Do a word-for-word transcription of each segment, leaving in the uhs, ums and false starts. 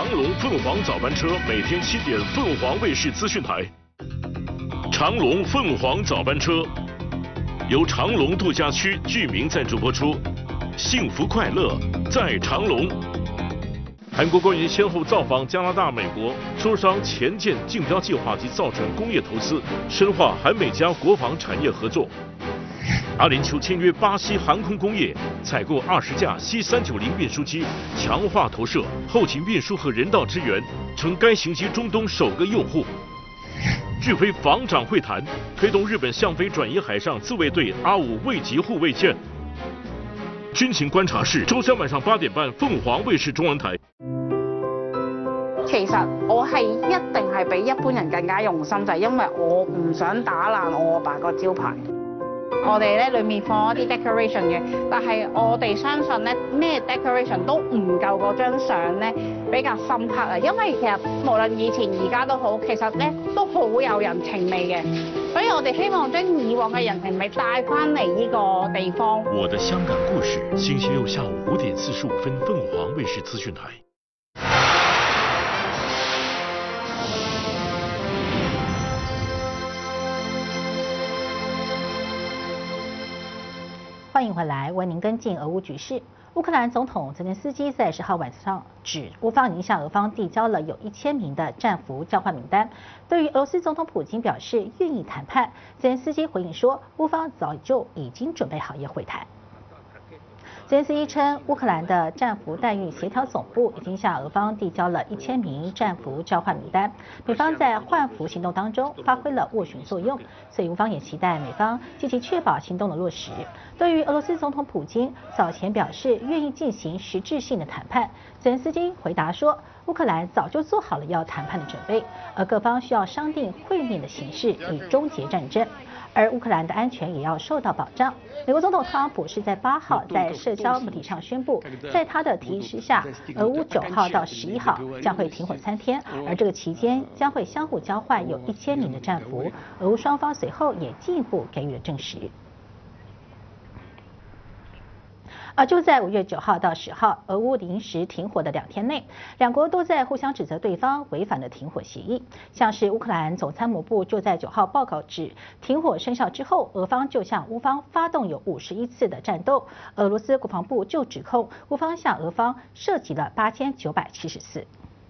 长龙凤凰早班车每天七点，凤凰卫视资讯台。长龙凤凰早班车由长龙度假区居民赞助播出，幸福快乐在长龙。韩国官员先后造访加拿大、美国，磋商前舰竞标计划及造船工业投资，深化韩美加国防产业合作。阿联酋签约巴西航空工业，采购二十架 C 三九零运输机，强化投射、后勤运输和人道支援，成该型机中东首个用户。日菲防长会谈推动日本向非转移海上自卫队阿五卫级护卫舰。军情觀察室，周三晚上八點半，鳳凰衛視中文台。 其實我係一定係比一般人更加用心，就係因為我唔想打爛我阿爸個招牌。我哋咧裡面放一啲 decoration 嘅，但係我哋相信咧咩 decoration 都唔夠嗰張相咧比較深刻啊！因為其實無論以前而家都好，其實咧都好有人情味嘅，所以我哋希望將以往嘅人情味帶翻嚟呢個地方。 我的香港故事，星期六下午五點四十五分，鳳凰衛視資訊台。 欢迎回来，为您跟进俄乌局势。乌克兰总统泽连斯基在十号晚上指，乌方已经向俄方递交了有一千名的战俘交换名单。对于俄罗斯总统普京表示愿意谈判，泽连斯基回应说，乌方早就已经准备好要会谈。泽连斯基称，乌克兰的战俘待遇协调总部已经向俄方递交了一千名战俘交换名单，美方在换俘行动当中发挥了斡旋作用，所以乌方也期待美方积极确保行动的落实。对于俄罗斯总统普京早前表示愿意进行实质性的谈判，泽连斯基回答说，乌克兰早就做好了要谈判的准备，而各方需要商定会面的形式以终结战争。而乌克兰的安全也要受到保障。美国总统特朗普是在八号在社交媒体上宣布，在他的提议之下，俄乌九号到十一号将会停火三天，而这个期间将会相互交换有一千名的战俘。俄乌双方随后也进一步给予了证实。而就在五月九号到十号，俄乌临时停火的两天内，两国都在互相指责对方违反了停火协议。像是乌克兰总参谋部就在九号报告指，停火生效之后，俄方就向乌方发动有五十一次的战斗。俄罗斯国防部就指控乌方向俄方射击了八千九百七十次。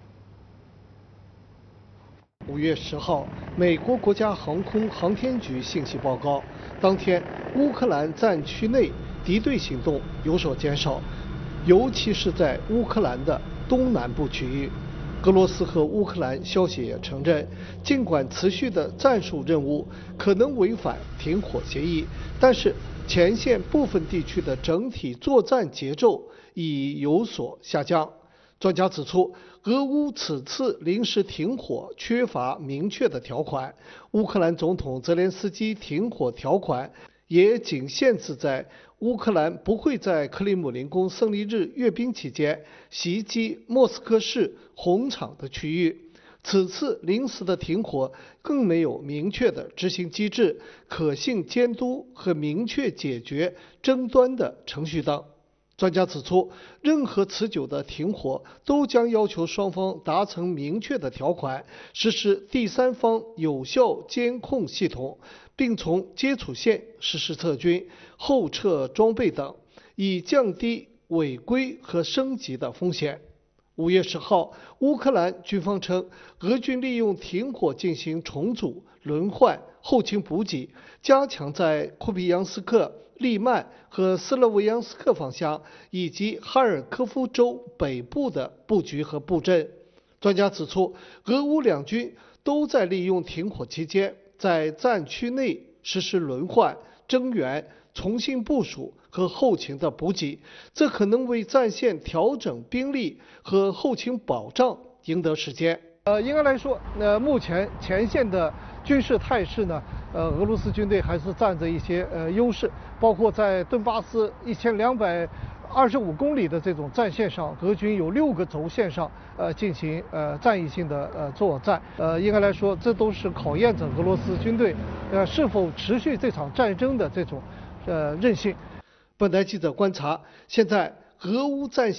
五月十号，美国国家航空航天局信息报告，当天乌克兰战区内敌对行动有所减少，尤其是在乌克兰的东南部区域。俄罗斯和乌克兰消息也承认，尽管持续的战术任务可能违反停火协议，但是前线部分地区的整体作战节奏已有所下降。专家指出，俄乌此次临时停火缺乏明确的条款，乌克兰总统泽连斯基停火条款也仅限制在乌克兰不会在克里姆林宫胜利日阅兵期间袭击莫斯科市红场的区域。此次临时的停火更没有明确的执行机制、可信监督和明确解决争端的程序等。专家指出，任何持久的停火都将要求双方达成明确的条款，实施第三方有效监控系统，并从接触线实施撤军、后撤装备等，以降低违规和升级的风险。五月十号，乌克兰军方称，俄军利用停火进行重组、轮换、后勤补给，加强在库皮扬斯克、利曼和斯洛维扬斯克方向以及哈尔科夫州北部的布局和布阵。专家指出，俄乌两军都在利用停火期间，在战区内实施轮换、增援、重新部署和后勤的补给，这可能为战线调整兵力和后勤保障赢得时间。呃，应该来说，呃，目前前线的军事态势呢，呃，俄罗斯军队还是占着一些呃优势，包括在顿巴斯一千两百二十五公里的这种战线上，俄军有六个轴线上呃进行呃战役性的呃作战。呃，应该来说，这都是考验着俄罗斯军队呃是否持续这场战争的这种呃韧性。本台记者观察，现在俄乌战线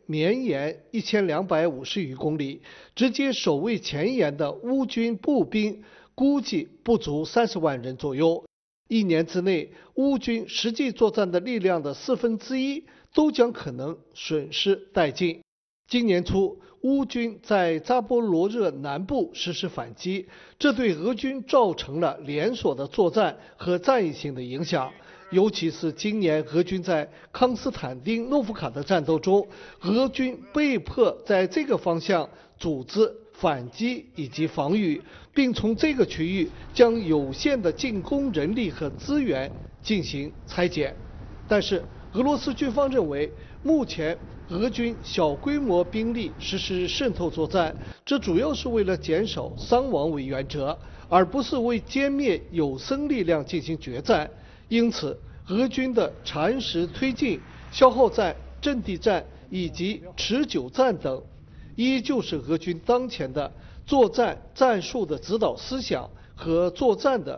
绵延一千两百五十余公里，直接守卫前沿的乌军步兵估计不足三十万人左右。一年之内，乌军实际作战的力量的四分之一都将可能损失殆尽。今年初，乌军在扎波罗热南部实施反击，这对俄军造成了连锁的作战和战役性的影响。尤其是今年俄军在康斯坦丁诺夫卡的战斗中，俄军被迫在这个方向组织反击以及防御，并从这个区域将有限的进攻人力和资源进行拆解。但是俄罗斯军方认为，目前俄军小规模兵力实施渗透作战，这主要是为了减少伤亡为原则，而不是为歼灭有生力量进行决战。因此，俄军的蚕食推进、消耗战、阵地战以及持久战等，依旧是俄军当前的作战战术的指导思想和作战的